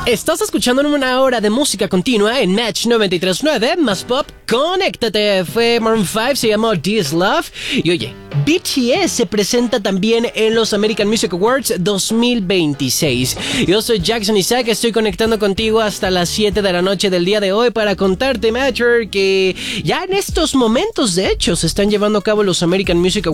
Estás escuchando en una hora de música continua en Match 93.9, más pop, conéctate. Fue Maroon 5, se llamó This Love. Y oye, BTS se presenta también en los American Music Awards 2026. Yo soy Jackson Isaac, estoy conectando contigo hasta las 7 de la noche del día de hoy para contarte, Matcher, que ya en estos momentos, de hecho, se están llevando a cabo los American Music Awards